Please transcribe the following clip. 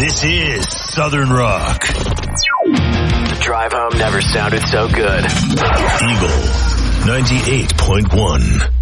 This is Southern Rock. The drive home never sounded so good. Eagle 98.1.